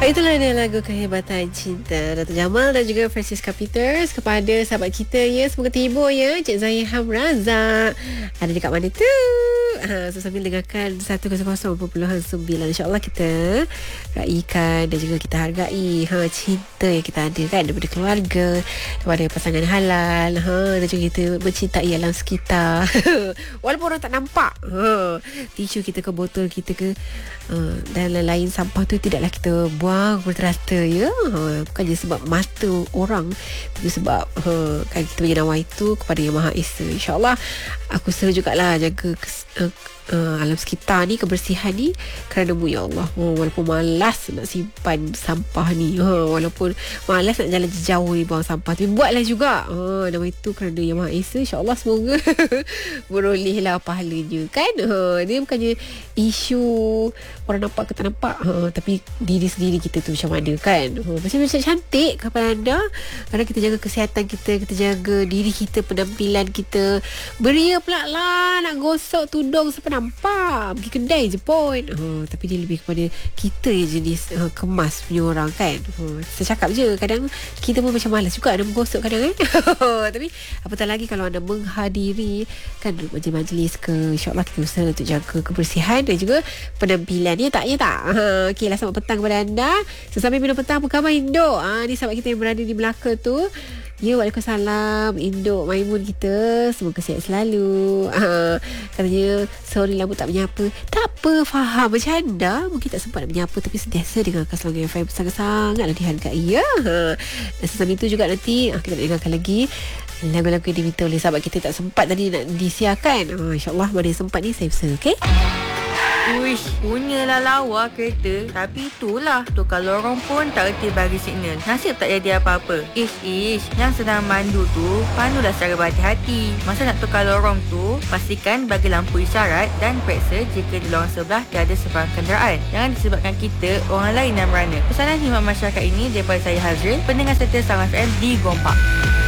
Itulah dia lagu Kehebatan Cinta Dato' Jamal dan juga Francisca Peters kepada sahabat kita ya. Semoga terhibur ya Cik Zahiham Razak. Ada dekat mana tu? So sambil dengarkan 100.9 InsyaAllah kita raikan dan juga kita hargai cinta yang kita ada kan daripada keluarga, daripada pasangan halal, dan juga kita mencintai alam sekitar. Walaupun orang tak nampak, tisu kita ke botol kita ke dan lain-lain sampah tu tidaklah kita buang berterata ya. Bukannya sebab mata orang, tapi sebab kan kita bagi nama itu kepada Yang Maha Esa. InsyaAllah aku usaha jugalah jaga alam sekitar ni, kebersihan ni kerana-Mu ya Allah. Walaupun malas nak simpan sampah ni, walaupun malas nak jalan jauh ni buang sampah, tapi buatlah juga. Nama itu kerana Yang Maha Esa. InsyaAllah semoga berolehlah pahalanya kan. Dia bukannya isu orang nampak ke tak nampak, tapi diri sendiri kita tu macam mana kan. Macam cantik kepada anda. Kadang kita jaga kesihatan kita, kita jaga diri kita, penampilan kita. Beria pula lah nak gosok tudung sampai nampak, pergi kedai je pun. Tapi dia lebih kepada kita yang jenis kemas punya orang kan. Saya cakap je, kadang kita pun macam malas juga nak menggosok kadang kan. Tapi apatah lagi kalau anda menghadiri kan majlis-majlis ke, InsyaAllah kita usaha untuk jaga kebersihan dan juga penampilan. Ya tak? Okey lah, selamat petang kepada anda. Sambil minum petang, apa khabar Induk? Ni sahabat kita yang berada di Melaka tu. Ya, Waalaikumsalam Induk Maimun kita. Semoga sihat selalu. Katanya sorry rambut tak menyapa. Tak apa, faham macam anda. Mungkin tak sempat nak menyapa, tapi sentiasa dengarkan Selangor FM sangat-sangatlah dihargai ya. Dan sesambil itu juga nanti kita nak dengarkan lagi lagu-lagu yang diminta oleh sahabat kita tak sempat tadi nak disiarkan. InsyaAllah pada sempat ni saya usaha, okey? Uish, punyalah lawa kereta. Tapi itulah, tukar lorong pun tak reti bagi signal. Nasib tak jadi apa-apa. Ish, yang sedang mandu tu pandulah secara berhati-hati. Masa nak tukar lorong tu, pastikan bagi lampu isyarat dan periksa jika di lorong sebelah tiada sebarang kenderaan. Jangan disebabkan kita orang lain yang merana. Pesanan khidmat masyarakat ini daripada saya Hazril, pendengar setia Salam FM di Gompak.